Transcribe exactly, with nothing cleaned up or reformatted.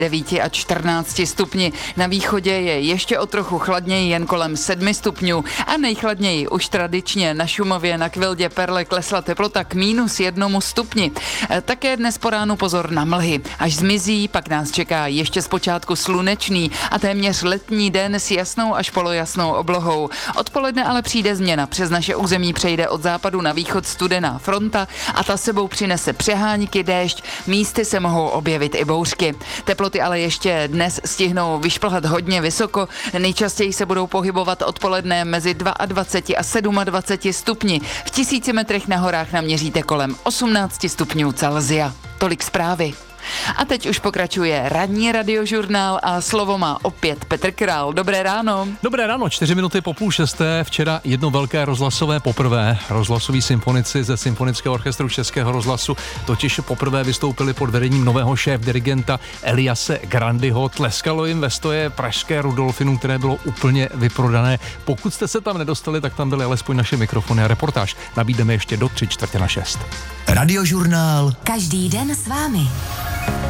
devět a čtrnáct stupni. Na východě je ještě o trochu chladněji, jen kolem sedm stupňů a nejchladněji už tradičně na Šumavě na Kvildě Perle klesla teplota k minus jednomu stupni. Také dnes po ránu pozor na mlhy. Až zmizí, pak nás čeká ještě zpočátku slunečný a téměř letní den s jasnou až polojasnou oblohou. Odpoledne ale přijde změna. Přes naše území přejde od západu na východ studená fronta a ta sebou přinese přehánky, déšť. Místy se mohou objevit i bouřky. Teploty ale ještě dnes stihnou vyšplhat hodně vysoko. Nejčastěji se budou pohybovat odpoledne mezi dvacet dva a dvacet sedm stupni. V tisíci metrech na horách naměříte kolem osmnáct stupňů Celsia. Tolik zprávy. A teď už pokračuje ranní radiožurnál a slovo má opět Petr Král. Dobré ráno. Dobré ráno, čtyři minuty po půl šesté. Včera jedno velké rozhlasové poprvé. Rozhlasoví symfonici ze Symfonického orchestru Českého rozhlasu totiž poprvé vystoupili pod vedením nového šéf-dirigenta Eliase Grandyho. Tleskalo jim ve stoje pražské Rudolfinu, které bylo úplně vyprodané. Pokud jste se tam nedostali, tak tam byly alespoň naše mikrofony a reportáž. Nabídneme ještě do tři čtvrtě na šest. Radiožurnál. Každý den s vámi.